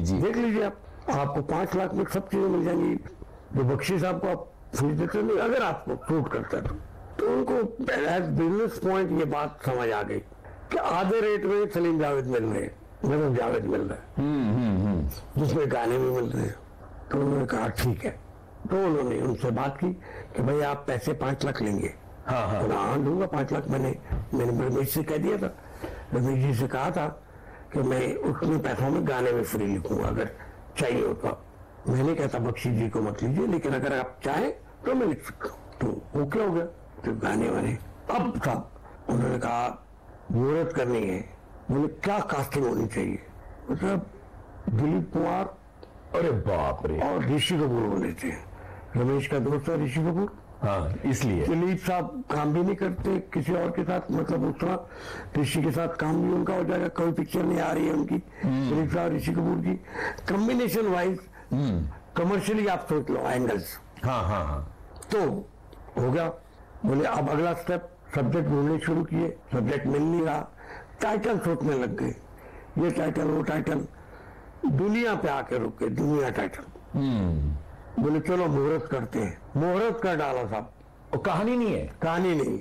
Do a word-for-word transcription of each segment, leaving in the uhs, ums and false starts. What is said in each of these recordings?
जी। देख लीजिए आप, आपको पांच लाख में सब चीजें मिल जाएंगी। जो बख्शीश आपको आप फीस देते नहीं, अगर आपको सूट करता है तो उनको एज बिजनेस पॉइंट ये बात समझ आ गई कि आधे रेट में सलीम जावेद मिल रहे हैं, नजम जावेद मिल रहा है, हम्म हम्म हम्म जिसमें गाने भी मिल रहे हैं। तो उन्होंने कहा ठीक है। तो उन्होंने उनसे बात की कि भाई आप पैसे पांच लाख लेंगे। हाँ हाँ तो हाँ दूंगा पांच लाख। मैंने मैंने रमेश से कह दिया था, रमेश जी से कहा था कि मैं उतने पैसों में गाने में फ्री लिखूंगा, अगर चाहिए हो तो। मैंने कहता बख्शी जी को मत लीजिए, लेकिन अगर आप चाहें तो मैं लिख सकता हूँ। तो ओके हो गया। तो गाने वाने अब साहब उन्होंने कहा मुहूर्त करनी है। बोले क्या कास्टिंग होनी चाहिए? मतलब दिलीप कुमार अरे बाप रे। और ऋषि कपूर होने थे। रमेश का दोस्त है ऋषि कपूर। हाँ, इसलिए दिलीप साहब काम भी नहीं करते किसी और के साथ, मतलब उतना ऋषि के साथ काम भी उनका हो जाएगा। कोई पिक्चर नहीं आ रही है उनकी, दिलीप साहब ऋषि कपूर की। कॉम्बिनेशन वाइज कमर्शियली आप सोच लो एंगल्स। हाँ हाँ हाँ तो हो गया। बोले अब अगला स्टेप, सब्जेक्ट ढूंढने शुरू किए, सब्जेक्ट मिल नहीं रहा, टाइटल सोचने लग गए, ये टाइटल वो टाइटल। दुनिया पे आके रुक गए, दुनिया टाइटल। बोले चलो मुहूर्त करते हैं। मुहूर्त कर डाला साहब। और कहानी नहीं है। कहानी नहीं।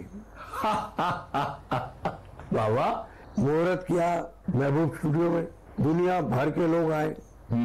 वाह वाह। मुहूर्त किया महबूब स्टूडियो में, दुनिया भर के लोग आए,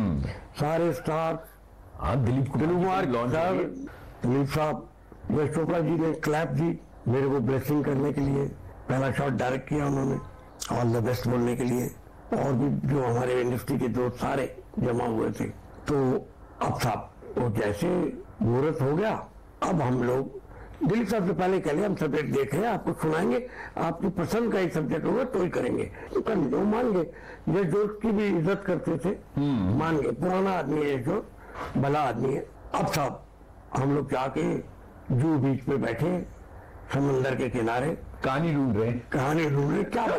सारे स्टार। हाँ, दिलीप कुमार लॉन्च साहब, दिलीप साहब, यश चोपड़ा जी ने क्लैप दी मेरे को ब्लेसिंग करने के लिए। पहला शॉट डायरेक्ट किया उन्होंने, ऑल द बेस्ट बोलने के लिए। और भी जो हमारे इंडस्ट्री के दोस्त सारे जमा हुए थे। तो अब साहब वो जैसे मुहूर्त हो गया, अब हम लोग दिलीप साहब से पहले कह लिया हम सब्जेक्ट देख रहे हैं, आपको सुनाएंगे, आपकी पसंद का ही सब्जेक्ट होगा तो ही करेंगे। तो कर लो, मान गए। ये जोश की भी इज्जत करते थे, मान गए। पुराना आदमी है जो, भला आदमी है। अब साहब हम लोग जाके जू बीच पे बैठे, समंदर के किनारे कहानी ढूंढ रहे हैं। कहानी ढूंढ रहे, क्या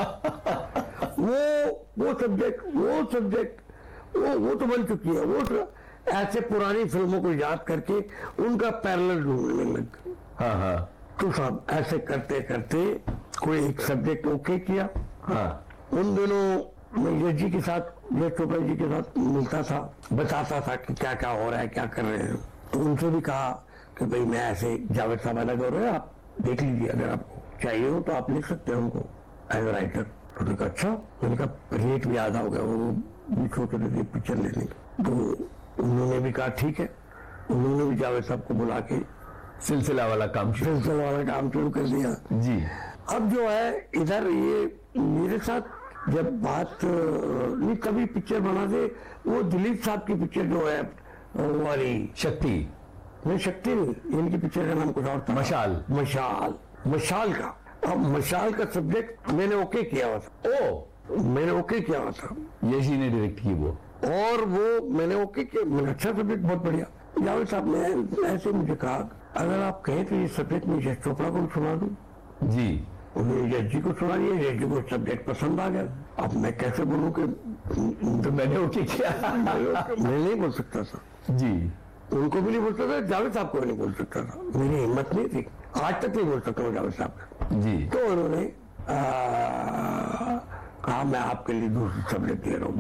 बनाए। वो वो सब्जेक्ट वो सब्जेक्ट वो वो तो बन चुकी है। वो तो ऐसे पुरानी फिल्मों को याद करके उनका पैरेलल ढूंढने लग गए। हाँ हाँ तो साहब ऐसे करते करते कोई एक सब्जेक्ट ओके किया। हाँ उन दिनों मैं यश जी के साथ, यश चोपड़ा जी के साथ मिलता था, बताता था कि क्या क्या हो रहा है, क्या कर रहे हैं। तो उनसे भी कहा कि भाई मैं ऐसे जावेद साहब अलग हो रहे हैं, आप देख लीजिए, अगर आपको चाहिए हो तो आप लिख सकते हैं उनको एज राइटर। तो कहा अच्छा। मैंने कहा रेट भी आधा हो गया, वो भी सोच रहे थे पिक्चर लेने का। तो उन्होंने भी कहा ठीक है। उन्होंने भी जावेद साहब को बुला के सिलसिला वाला काम शुरू सिलसिला वाला काम शुरू कर दिया जी। अब जो है इधर ये मेरे साथ जब बात नहीं, कभी पिक्चर बना दे, वो दिलीप साहब की पिक्चर जो है वो वाली शक्ति नहीं, शक्ति नहीं, इनकी पिक्चर का नाम कुछ और था। मशाल। मशाल मशाल का। अब मशाल का सब्जेक्ट मैंने ओके किया हुआ था। ओ मैंने ओके किया हुआ था, यश जी ने डायरेक्ट की वो। और वो मैंने ओके किया। मैंने अच्छा सब्जेक्ट, बहुत बढ़िया। जावेद साहब ने ऐसे मुझे कहा अगर आप कहें तो ये सब्जेक्ट मैं यश चोपड़ा को सुना दूं। जी। उन्होंने यश जी को सुना दिया, यश जी को सब्जेक्ट पसंद आ गया। अब मैं कैसे बोलूं कि तो मैंने ओके किया। मैं नहीं बोल सकता था जी। उनको भी नहीं बोल सकता, जावेद साहब को भी नहीं बोल सकता था। मेरी हिम्मत नहीं थी, आज तक नहीं बोल सकता हूँ जावेद साहब जी। तो उन्होंने कहा मैं आपके लिए दूसरी सब्जेक्ट दे रहा हूँ।